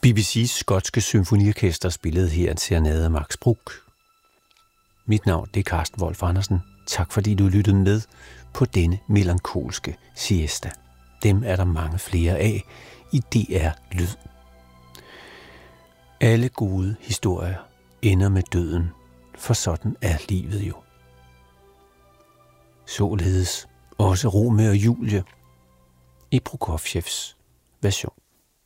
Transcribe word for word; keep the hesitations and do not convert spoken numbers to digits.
B B C's skotske symfoniorkester spillede her en serenade af Max Bruch. Mit navn det er Carsten Wolf Andersen. Tak fordi du lyttede med på denne melankolske siesta. Dem er der mange flere af i D R Lyd. Alle gode historier ender med døden, for sådan er livet jo. Således også Romeo og Julie i Prokofievs version.